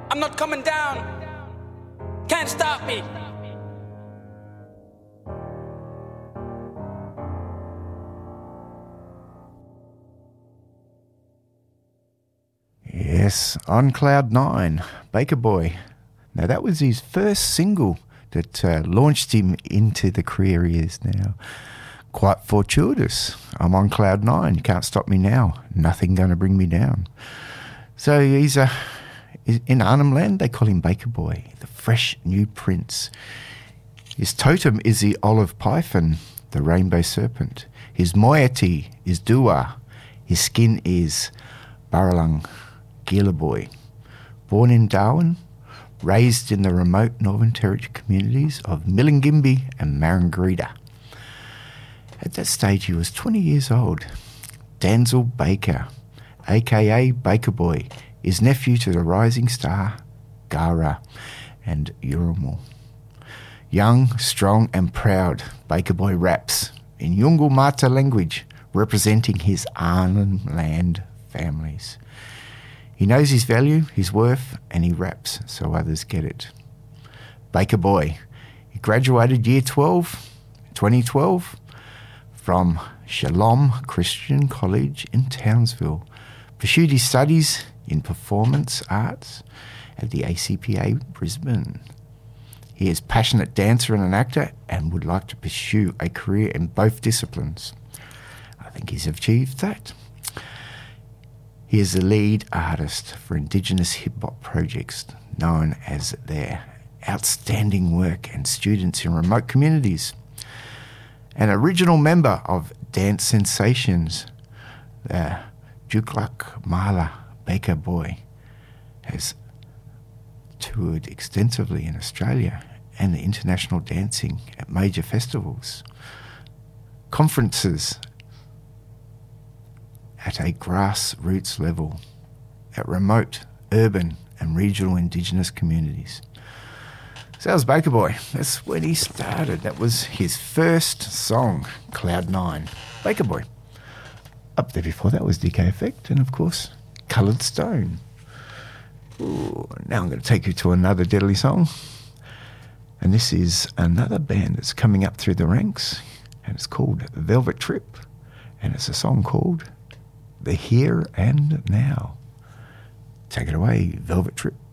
I'm not coming down. Can't stop me. Yes, on Cloud 9, Baker Boy. Now that was his first single that launched him into the career he is now. Quite fortuitous. I'm on Cloud 9, you can't stop me now. Nothing going to bring me down. So he's in Arnhem Land, they call him Baker Boy, the fresh new prince. His totem is the olive python, the rainbow serpent. His moiety is Dua. His skin is Baralung Gila Boy. Born in Darwin, raised in the remote Northern Territory communities of Milingimbi and Marangarita. At that stage, he was 20 years old. Danzel Baker, a.k.a. Baker Boy, is nephew to the rising star Gara and Uramal. Young, strong and proud, Baker Boy raps in Yungal Mata language, representing his Arnhem Land families. He knows his value, his worth, and he raps so others get it. Baker Boy, he graduated year 12, 2012, from Shalom Christian College in Townsville, pursued his studies in performance arts at the ACPA Brisbane. He is a passionate dancer and an actor and would like to pursue a career in both disciplines. I think he's achieved that. He is the lead artist for Indigenous hip-hop projects known as their Outstanding Work and Students in Remote Communities. An original member of Dance Sensations, the Juklak Mala Baker Boy has toured extensively in Australia and international dancing at major festivals, conferences at a grassroots level, at remote, urban and regional Indigenous communities. So that was Baker Boy. That's when he started. That was his first song, Cloud 9. Baker Boy. Up there before that was DK Effect and, of course, Coloured Stone. Ooh, now I'm going to take you to another deadly song. And this is another band that's coming up through the ranks, and it's called Velvet Trip, and it's a song called The Here and Now. Take it away, Velvet Trip.